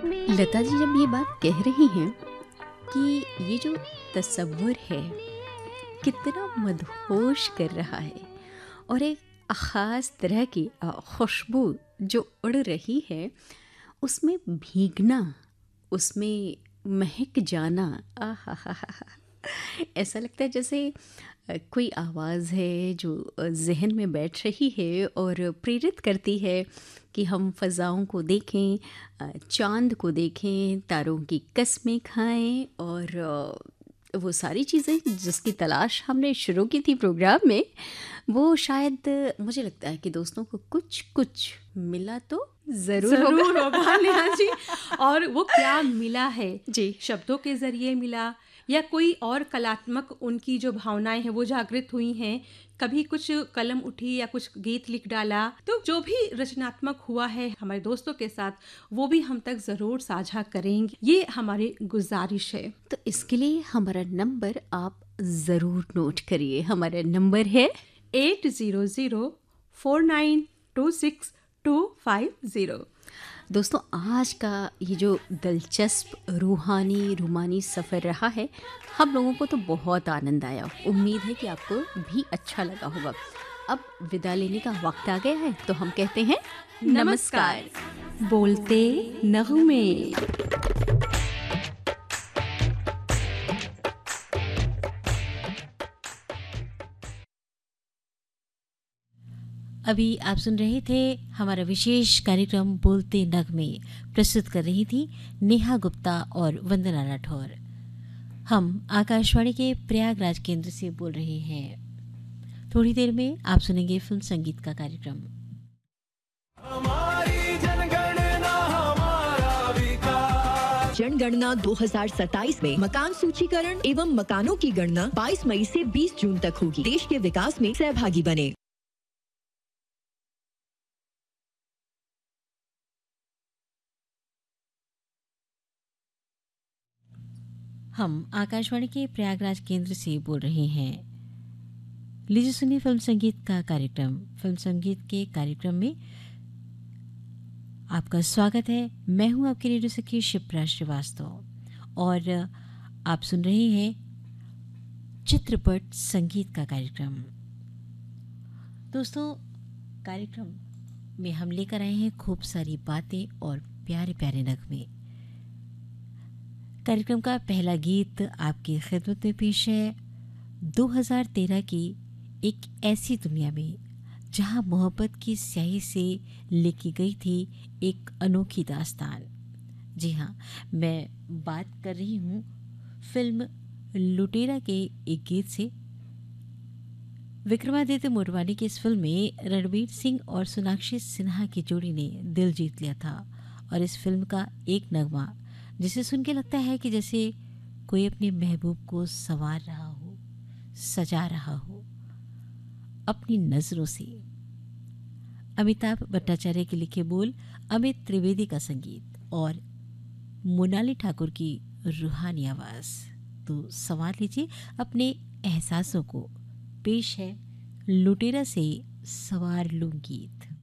लता जी जब ये बात कह रही हैं कि ये जो तसव्वुर है कितना मदहोश कर रहा है और एक ख़ास तरह की खुशबू जो उड़ रही है उसमें भीगना, उसमें महक जाना, आहा हा हा हा, ऐसा लगता है जैसे कोई आवाज़ है जो ज़हन में बैठ रही है और प्रेरित करती है कि हम फ़ज़ाओं को देखें, चाँद को देखें, तारों की कस्में खाएं और वो सारी चीज़ें जिसकी तलाश हमने शुरू की थी प्रोग्राम में, वो शायद मुझे लगता है कि दोस्तों को कुछ कुछ मिला तो ज़रूर ज़रूर होगा। होगा नेहा जी। और वो क्या मिला है, जी। शब्दों के ज़रिए मिला या कोई और कलात्मक उनकी जो भावनाएं हैं वो जागृत हुई हैं, कभी कुछ कलम उठी या कुछ गीत लिख डाला, तो जो भी रचनात्मक हुआ है हमारे दोस्तों के साथ वो भी हम तक ज़रूर साझा करेंगे, ये हमारी गुजारिश है। तो इसके लिए हमारा नंबर आप ज़रूर नोट करिए। हमारा नंबर है 8004926250। दोस्तों, आज का ये जो दिलचस्प रूहानी रूमानी सफ़र रहा है, हम लोगों को तो बहुत आनंद आया। उम्मीद है कि आपको भी अच्छा लगा होगा। अब विदा लेने का वक्त आ गया है, तो हम कहते हैं नमस्कार। बोलते नगमे। अभी आप सुन रहे थे हमारा विशेष कार्यक्रम बोलते नगमे। प्रस्तुत कर रही थी नेहा गुप्ता और वंदना राठौर। हम आकाशवाणी के प्रयागराज केंद्र से बोल रहे हैं। थोड़ी देर में आप सुनेंगे फिल्म संगीत का कार्यक्रम। हमारी जनगणना हमारा विकास। जनगणना 2027 में मकान सूचीकरण एवं मकानों की गणना 22 मई से 20 जून तक होगी। देश के विकास में सहभागी बने। हम आकाशवाणी के प्रयागराज केंद्र से बोल रहे हैं। लीजिए सुनिए फिल्म संगीत का कार्यक्रम। फिल्म संगीत के कार्यक्रम में आपका स्वागत है। मैं हूं आपकी रेडियो सखी शिप्रा श्रीवास्तव और आप सुन रहे हैं चित्रपट संगीत का कार्यक्रम। दोस्तों, कार्यक्रम में हम लेकर आए हैं खूब सारी बातें और प्यारे प्यारे नगमे। कार्यक्रम का पहला गीत आपकी खिदमत में पेश है 2013 की एक ऐसी दुनिया में जहां मोहब्बत की स्याही से लिखी गई थी एक अनोखी दास्तान। जी हाँ, मैं बात कर रही हूँ फिल्म लुटेरा के एक गीत से। विक्रमादित्य मोटवानी की इस फिल्म में रणवीर सिंह और सोनाक्षी सिन्हा की जोड़ी ने दिल जीत लिया था और इस फिल्म का एक नगमा जिसे सुन के लगता है कि जैसे कोई अपने महबूब को संवार रहा हो, सजा रहा हो अपनी नजरों से। अमिताभ भट्टाचार्य के लिखे बोल, अमित त्रिवेदी का संगीत और मोनाली ठाकुर की रूहानी आवाज। तो संवार लीजिए अपने एहसासों को। पेश है लुटेरा से सवार लूं गीत।